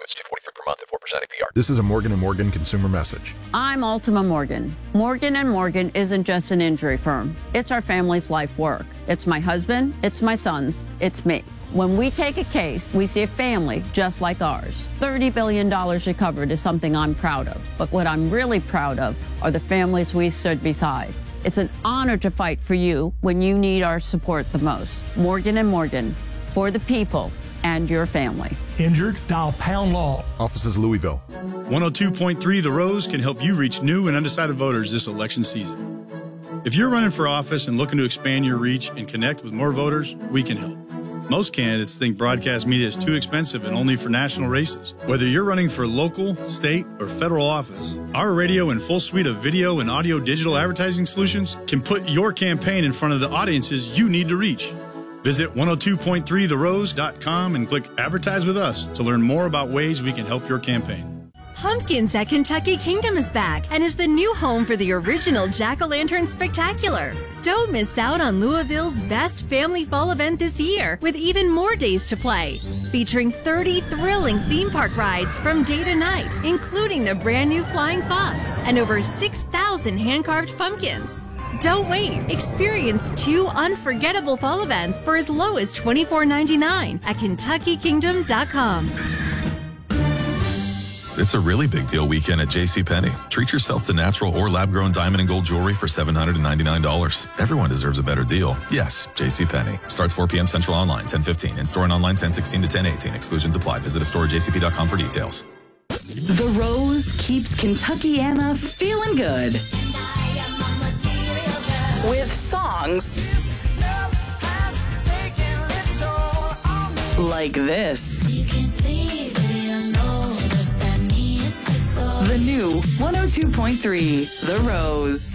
payments, $243 per month at 4% APR. This is a Morgan & Morgan consumer message. I'm Ultima Morgan. Morgan & Morgan isn't just an injury firm. It's our family's life work. It's my husband, it's my sons, it's me. When we take a case, we see a family just like ours. $30 billion recovered is something I'm proud of. But what I'm really proud of are the families we stood beside. It's an honor to fight for you when you need our support the most. Morgan & Morgan, for the people and your family. Injured? Dial pound law. Offices Louisville. 102.3 The Rose can help you reach new and undecided voters this election season. If you're running for office and looking to expand your reach and connect with more voters, we can help. Most candidates think broadcast media is too expensive and only for national races. Whether you're running for local, state, or federal office, our radio and full suite of video and audio digital advertising solutions can put your campaign in front of the audiences you need to reach. Visit 102.3therose.com and click Advertise with Us to learn more about ways we can help your campaign. Pumpkins at Kentucky Kingdom is back and is the new home for the original Jack-O-Lantern Spectacular. Don't miss out on Louisville's best family fall event this year with even more days to play. Featuring 30 thrilling theme park rides from day to night, including the brand new Flying Fox and over 6,000 hand-carved pumpkins. Don't wait. Experience 2 unforgettable fall events for as low as $24.99 at KentuckyKingdom.com. It's a really big deal weekend at JCPenney. Treat yourself to natural or lab-grown diamond and gold jewelry for $799. Everyone deserves a better deal. Yes, JCPenney. Starts 4 p.m. Central online, 10:15. In-store and online, 10:16 to 10:18. Exclusions apply. Visit a store at jcp.com for details. The Rose keeps Kentuckiana feeling good. With songs like this. The new 102.3 The Rose.